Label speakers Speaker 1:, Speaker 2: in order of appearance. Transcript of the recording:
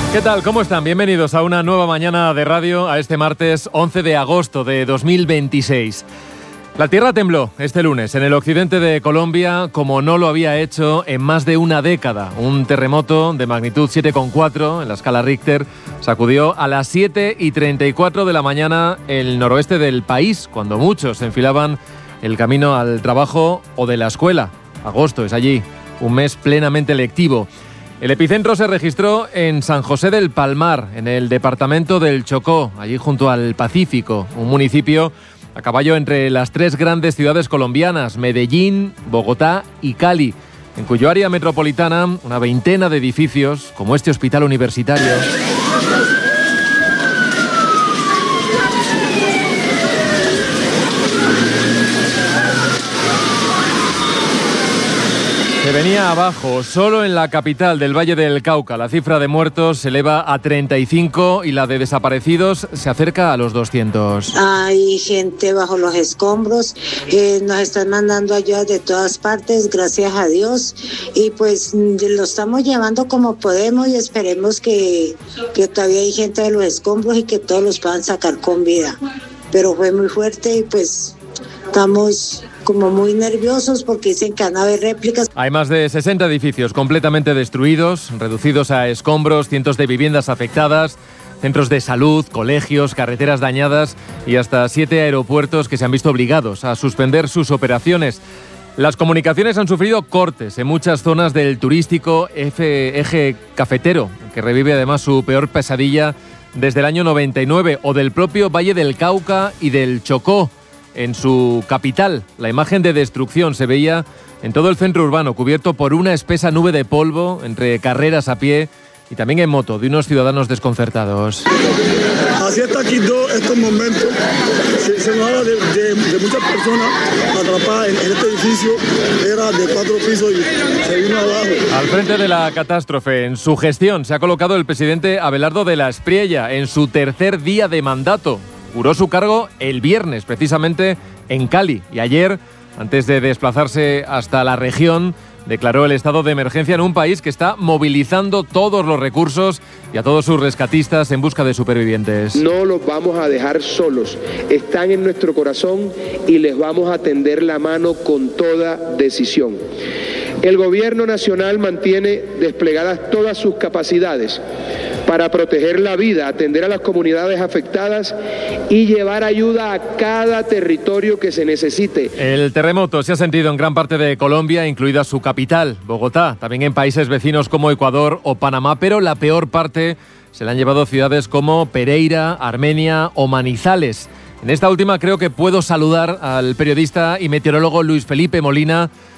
Speaker 1: ¿Qué tal? ¿Cómo están? Bienvenidos a una nueva mañana de radio, a este martes 11 de agosto de 2026. La tierra tembló este lunes en el occidente de Colombia como no lo había hecho en más de una década. Un terremoto de magnitud 7,4 en la escala Richter sacudió a las 7:34 de la mañana el noroeste del país, cuando muchos enfilaban el camino al trabajo o de la escuela. Agosto es allí, un mes plenamente lectivo. El epicentro se registró en San José del Palmar, en el departamento del Chocó, allí junto al Pacífico, un municipio a caballo entre las tres grandes ciudades colombianas, Medellín, Bogotá y Cali, en cuyo área metropolitana una veintena de edificios, como este hospital universitario, se venía abajo. Solo en la capital del Valle del Cauca la cifra de muertos se eleva a 35 y la de desaparecidos se acerca a los 200.
Speaker 2: Hay gente bajo los escombros, nos están mandando ayudas de todas partes, gracias a Dios, y pues lo estamos llevando como podemos y esperemos que todavía hay gente de los escombros y que todos los puedan sacar con vida. Pero fue muy fuerte y pues estamos como muy nerviosos porque dicen que van a haber réplicas.
Speaker 1: Hay más de 60 edificios completamente destruidos, reducidos a escombros, cientos de viviendas afectadas, centros de salud, colegios, carreteras dañadas y hasta 7 aeropuertos que se han visto obligados a suspender sus operaciones. Las comunicaciones han sufrido cortes en muchas zonas del turístico eje cafetero, que revive además su peor pesadilla desde el año 99, o del propio Valle del Cauca y del Chocó. En su capital, la imagen de destrucción se veía en todo el centro urbano, cubierto por una espesa nube de polvo entre carreras a pie y también en moto de unos ciudadanos desconcertados.
Speaker 3: Así está aquí estos momentos. Se nos habla de muchas personas atrapadas en este edificio. Era de 4 pisos y se vino abajo.
Speaker 1: Al frente de la catástrofe, en su gestión, se ha colocado el presidente Abelardo de la Espriella en su tercer día de mandato. Juró su cargo el viernes, precisamente en Cali. Y ayer, antes de desplazarse hasta la región, declaró el estado de emergencia en un país que está movilizando todos los recursos y a todos sus rescatistas en busca de supervivientes.
Speaker 4: No los vamos a dejar solos. Están en nuestro corazón y les vamos a tender la mano con toda decisión. El gobierno nacional mantiene desplegadas todas sus capacidades para proteger la vida, atender a las comunidades afectadas y llevar ayuda a cada territorio que se necesite.
Speaker 1: El terremoto se ha sentido en gran parte de Colombia, incluida su capital, Bogotá, también en países vecinos como Ecuador o Panamá, pero la peor parte se la han llevado ciudades como Pereira, Armenia o Manizales. En esta última creo que puedo saludar al periodista y meteorólogo Luis Felipe Molina.